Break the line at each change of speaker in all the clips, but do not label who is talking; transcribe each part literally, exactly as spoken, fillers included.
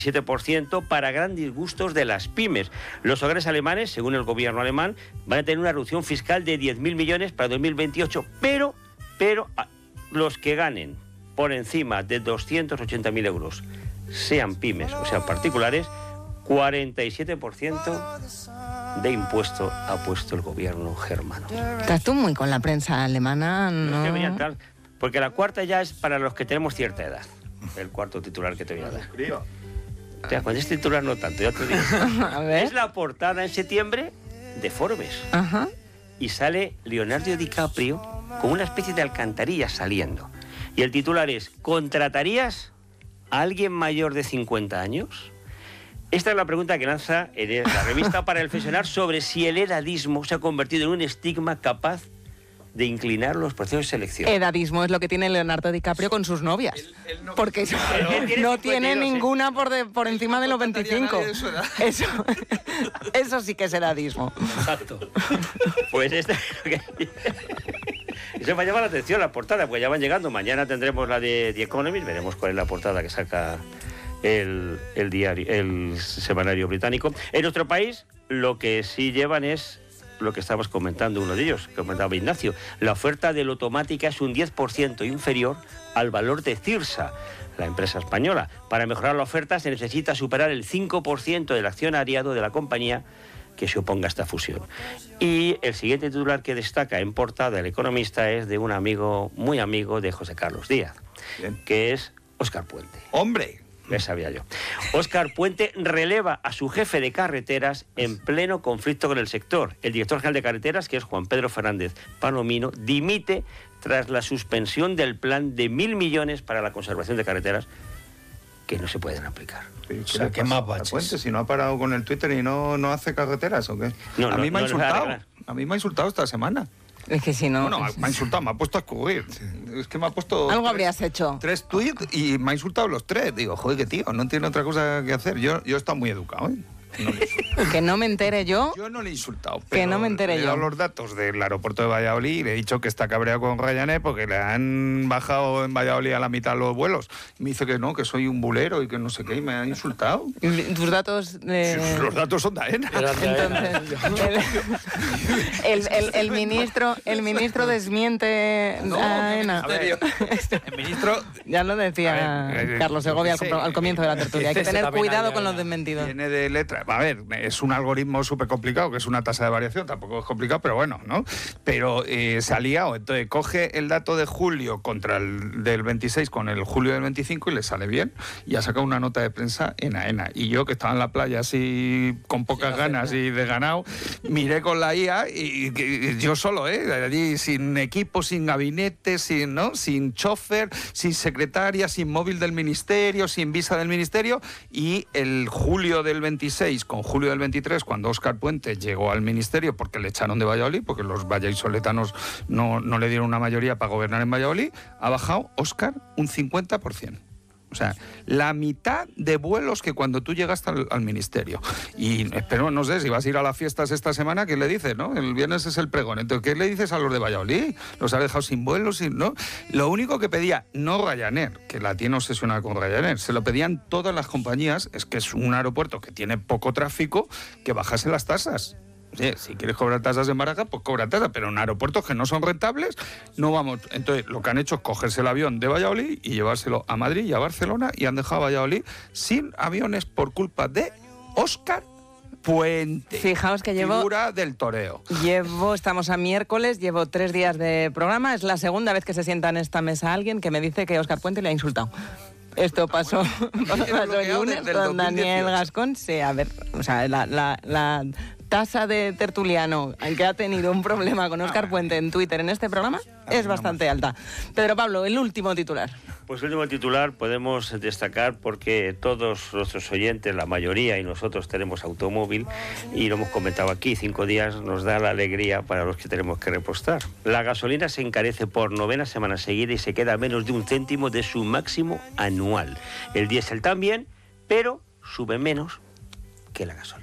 siete por ciento para gran disgustos de las pymes. Los hogares alemanes, según el gobierno alemán, van a tener una reducción fiscal de diez mil millones para dos mil veintiocho, pero, pero los que ganen por encima de doscientos ochenta mil euros, sean pymes o sean particulares, cuarenta y siete por ciento de impuesto ha puesto el gobierno germano.
Estás tú muy con la prensa alemana, ¿no?
Es que venía tal, porque la cuarta ya es para los que tenemos cierta edad. El cuarto titular que te voy a dar. O sea, con este titular no tanto, ya te digo.
A ver.
Es la portada en septiembre de Forbes.
Ajá.
Y sale Leonardo DiCaprio con una especie de alcantarilla saliendo. Y el titular es: ¿contratarías a alguien mayor de cincuenta años? Esta es la pregunta que lanza la revista para reflexionar sobre si el edadismo se ha convertido en un estigma capaz de inclinar los procesos de selección.
Edadismo es lo que tiene Leonardo DiCaprio con sus novias. Él, él no, porque eso, él tiene no tiene ninguna ¿eh? por, de, por encima de los veinticinco. De eso, eso sí que es edadismo.
Exacto. Pues este... Eso me llama la atención, la portada, pues ya van llegando. Mañana tendremos la de The Economist, veremos cuál es la portada que saca el, el diario, el semanario británico. En nuestro país, lo que sí llevan es lo que estabas comentando, uno de ellos, que comentaba Ignacio. La oferta de Lotomática es un diez por ciento inferior al valor de Cirsa, la empresa española. Para mejorar la oferta se necesita superar el cinco por ciento del accionariado de la compañía que se oponga a esta fusión. Y el siguiente titular que destaca en portada El Economista es de un amigo, muy amigo de José Carlos Díaz, Bien. que es Óscar Puente.
¡Hombre!
Ya sabía yo. Óscar Puente releva a su jefe de carreteras en pleno conflicto con el sector. El director general de carreteras, que es Juan Pedro Fernández Palomino, dimite tras la suspensión del plan de mil millones para la conservación de carreteras que no se pueden aplicar.
O sea, ¿qué más baches? Puente, si no ha parado con el Twitter y no, no hace carreteras, ¿o qué? No, a no, mí me no, ha insultado. No a mí me ha insultado esta semana.
Es que si no...
Bueno, me ha insultado, me ha puesto a escurrir. Es que me ha puesto...
Algo
tres,
habrías hecho.
Tres tweets y me ha insultado los tres. Digo, joder, que tío, no tiene otra cosa que hacer. Yo, yo he estado muy educado, ¿eh? No
que no me entere yo.
Yo no le he insultado.
Que no me entere
yo. Le he
yo.
dado los datos del aeropuerto de Valladolid y le he dicho que está cabreado con Ryanair porque le han bajado en Valladolid a la mitad los vuelos. Y me dice que no, que soy un bulero y que no sé qué, y me ha insultado.
¿Tus datos? De...
Sí, los datos son de AENA.
Entonces, el, el, el, el ministro, el ministro desmiente
no,
a AENA.
A ver, el ministro...
Ya lo decía ver, Carlos Segovia al, al comienzo de la tertulia. Hay que tener cuidado con los desmentidos.
Viene de letra. A ver, es un algoritmo súper complicado, que es una tasa de variación, tampoco es complicado, pero bueno, ¿no? Pero eh, se ha liado, entonces coge el dato de julio contra el del veintiséis con el julio del veinticinco y le sale bien, y ha sacado una nota de prensa en AENA. Y yo, que estaba en la playa así con pocas sí, ganas y de ganado, miré con la I A y, y, y yo solo, ¿eh? Allí sin equipo, sin gabinete, sin, ¿no? Sin chofer, sin secretaria, sin móvil del ministerio, sin visa del ministerio, y el julio del veintiséis con julio del veintitrés, cuando Óscar Puente llegó al ministerio porque le echaron de Valladolid, porque los vallisoletanos no, no le dieron una mayoría para gobernar en Valladolid, ha bajado Óscar un cincuenta por ciento. O sea, la mitad de vuelos que cuando tú llegaste al, al ministerio. Y espero, no sé, si vas a ir a las fiestas esta semana, ¿qué le dices, no? El viernes es el pregón. Entonces, ¿qué le dices a los de Valladolid? Los has dejado sin vuelos, sin, ¿no? Lo único que pedía, no Ryanair, que la tiene obsesionada con Ryanair, se lo pedían todas las compañías, es que es un aeropuerto que tiene poco tráfico, que bajase las tasas. Sí, si quieres cobrar tasas en Baraja, pues cobra tasas, pero en aeropuertos que no son rentables, no vamos. Entonces, lo que han hecho es cogerse el avión de Valladolid y llevárselo a Madrid y a Barcelona, y han dejado a Valladolid sin aviones por culpa de Óscar Puente.
Fijaos que llevo...
Figura del toreo.
Llevo, estamos a miércoles, llevo tres días de programa, es la segunda vez que se sienta en esta mesa alguien que me dice que Óscar Puente le ha insultado. Esto pasó, pasó el lunes con Daniel Gascón. Sí, a ver, o sea, la... la, la tasa de tertuliano que ha tenido un problema con Óscar Puente en Twitter en este programa es bastante alta. Pedro Pablo, el último titular.
Pues el último titular podemos destacar porque todos nuestros oyentes, la mayoría y nosotros tenemos automóvil y lo hemos comentado aquí, cinco días nos da la alegría para los que tenemos que repostar. La gasolina se encarece por novena semana seguida y se queda a menos de un céntimo de su máximo anual. El diésel también, pero sube menos que la gasolina.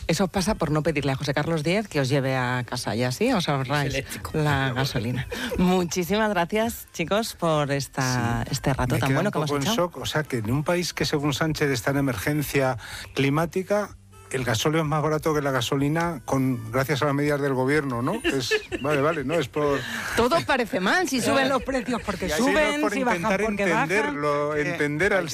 Eso pasa por no pedirle a José Carlos Díez que os lleve a casa y así os ahorráis la gasolina. Muchísimas gracias, chicos, por esta, sí. este rato
Me
tan bueno que hemos
echado. Shock, o sea, que en un país que según Sánchez está en emergencia climática, el gasóleo es más barato que la gasolina con gracias a las medidas del gobierno, ¿no? Es, vale, vale, no es por...
Todo parece mal si suben los precios porque suben,
por
si bajan porque
entenderlo,
bajan.
entender al